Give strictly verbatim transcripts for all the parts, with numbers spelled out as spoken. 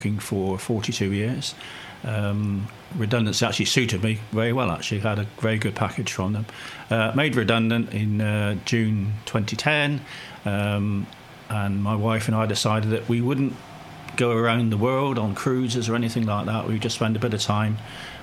for forty-two years. Um, redundancy actually suited me very well, actually. Had a very good package from them. Uh, made redundant in uh, June twenty ten, um, and my wife and I decided that we wouldn't go around the world on cruises or anything like that. We just spend a bit of time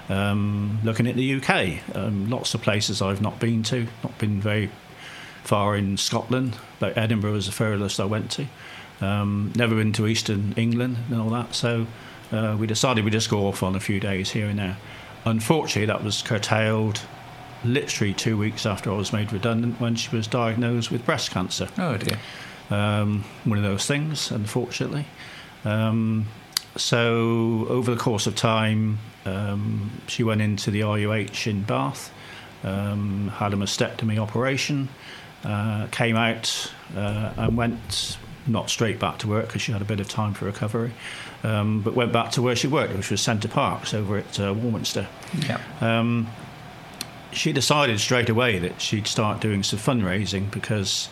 um, looking at the U K. Um, lots of places I've not been to, not been very far in Scotland, but Edinburgh was the furthest I went to. Um, never been to Eastern England and all that, so uh, we decided we'd just go off on a few days here and there. Unfortunately, that was curtailed literally two weeks after I was made redundant, when she was diagnosed with breast cancer. Oh dear. Um, one of those things, unfortunately. Um, so over the course of time, um, she went into the R U H in Bath, um, had a mastectomy operation, uh, came out uh, and went not straight back to work because she had a bit of time for recovery, um, but went back to where she worked, which was Centre Parks over at uh, Warminster. Yeah. Um, she decided straight away that she'd start doing some fundraising because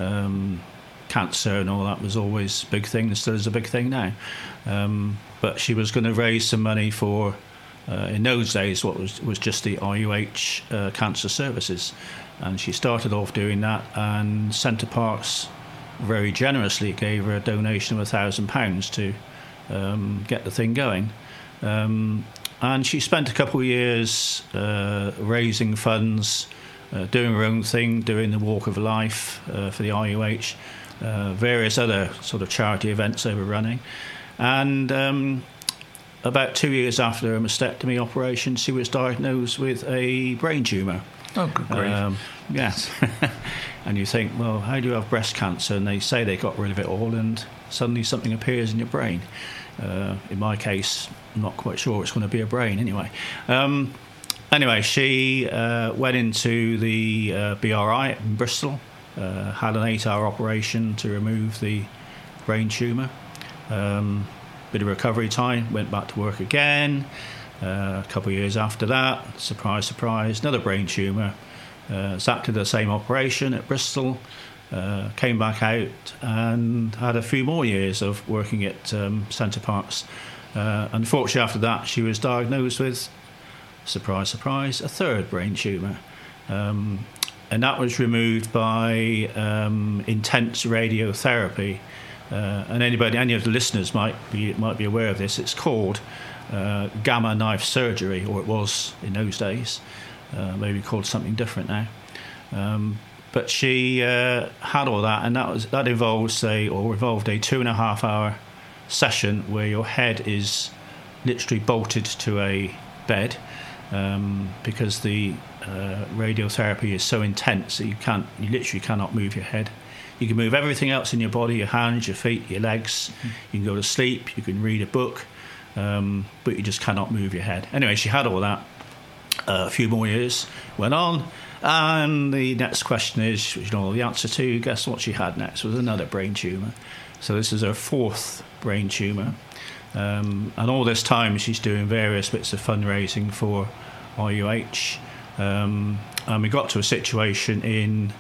um, cancer and all that was always a big thing, and still is a big thing now. Um, but she was going to raise some money for, uh, in those days, what was, was just the R U H uh, Cancer Services. And she started off doing that, and Centre Parks very generously gave her a donation of a thousand pounds to um, get the thing going. Um, and she spent a couple of years uh, raising funds, uh, doing her own thing, doing the Walk of Life uh, for the R U H, uh, various other sort of charity events they were running. And um, about two years after her mastectomy operation, she was diagnosed with a brain tumour. Oh, good grief. Um, yes. And you think, well, how do you have breast cancer? And they say they got rid of it all, and suddenly something appears in your brain. Uh, in my case, I'm not quite sure it's going to be a brain anyway. Um, anyway, she uh, went into the uh, B R I in Bristol, uh, had an eight-hour operation to remove the brain tumour. Um, bit of recovery time, went back to work again. Uh, a couple of years after that, surprise, surprise, another brain tumour. Uh, exactly the same operation at Bristol. Uh, came back out and had a few more years of working at um, Centre Parks. Uh, unfortunately, after that, she was diagnosed with, surprise, surprise, a third brain tumour. Um, and that was removed by um, intense radiotherapy. Uh, and anybody, any of the listeners might be might be aware of this. It's called uh, gamma knife surgery, or it was in those days. Uh, maybe called something different now. Um, but she uh, had all that, and that was that involves a or involved a two and a half hour session where your head is literally bolted to a bed um, because the uh, radiotherapy is so intense that you can't, you literally cannot move your head. You can move everything else in your body, your hands, your feet, your legs. Mm-hmm. You can go to sleep, you can read a book, um, but you just cannot move your head. Anyway, she had all that. Uh, a few more years went on, and the next question is, you know the answer to, guess what she had next was another brain tumour. So this is her fourth brain tumour, um, and all this time she's doing various bits of fundraising for R U H, um, and we got to a situation in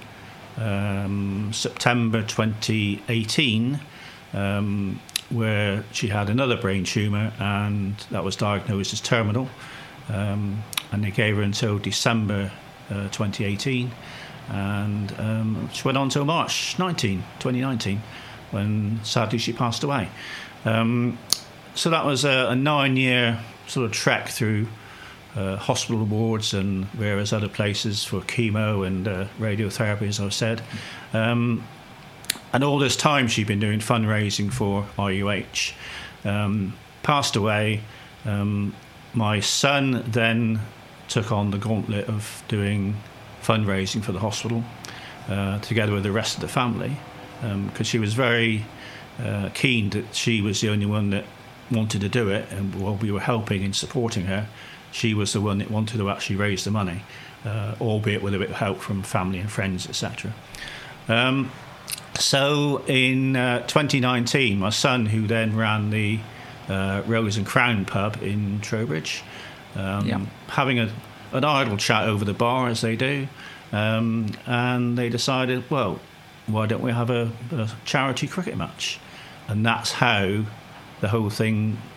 um, September twenty eighteen um, where she had another brain tumour, and that was diagnosed as terminal. Um, and they gave her until December uh, twenty eighteen, and um, she went on until March nineteenth, twenty nineteen, when sadly she passed away. Um, so that was a, a nine-year sort of trek through uh, hospital wards and various other places for chemo and uh, radiotherapy, as I've said. Um, and all this time she'd been doing fundraising for R U H. Um, passed away. Um, My son then took on the gauntlet of doing fundraising for the hospital, uh, together with the rest of the family, because um, she was very uh, keen that she was the only one that wanted to do it, and while we were helping and supporting her, she was the one that wanted to actually raise the money, uh, albeit with a bit of help from family and friends, et cetera. Um, so in uh, twenty nineteen, my son, who then ran the Uh, Rose and Crown pub in Trowbridge, um, yeah. having a, an idle chat over the bar, as they do, um, and they decided, well, why don't we have a, a charity cricket match? And that's how the whole thing